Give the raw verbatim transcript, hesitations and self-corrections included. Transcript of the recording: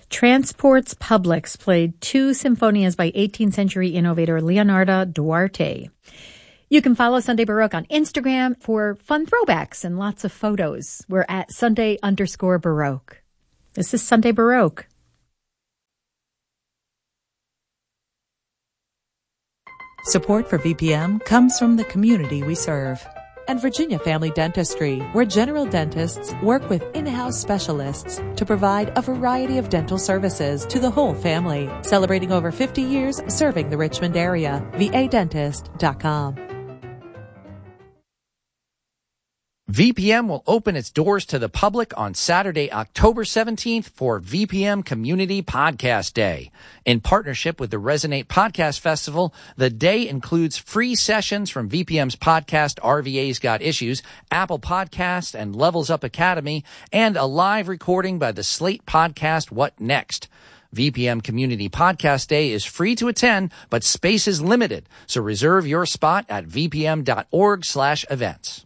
Transports Publics played two symphonias by eighteenth century innovator Leonardo Duarte. You can follow Sunday Baroque on Instagram for fun throwbacks and lots of photos. We're at Sunday underscore Baroque. This is Sunday Baroque. Support for V P M comes from the community we serve. And Virginia Family Dentistry, where general dentists work with in-house specialists to provide a variety of dental services to the whole family. Celebrating over fifty years serving the Richmond area. V A dentist dot com. V P M will open its doors to the public on Saturday, October seventeenth for V P M Community Podcast Day. In partnership with the Resonate Podcast Festival, the day includes free sessions from V P M's podcast R V A's Got Issues, Apple Podcasts, and Levels Up Academy, and a live recording by the Slate podcast What Next? V P M Community Podcast Day is free to attend, but space is limited, so reserve your spot at v p m dot org slash events.